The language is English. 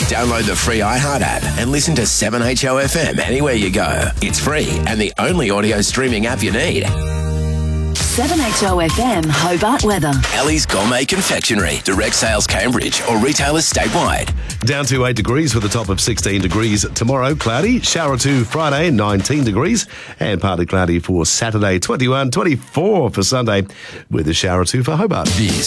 Download the free iHeart app and listen to 7HOFM anywhere you go. It's free and the only audio streaming app you need. 7HOFM Hobart weather. Ellie's Gourmet Confectionery. Direct sales Cambridge or retailers statewide. Down to 8 degrees with a top of 16 degrees tomorrow. Cloudy. Shower to Friday, 19 degrees. And partly cloudy for Saturday, 21, 24 for Sunday with a shower or two for Hobart. This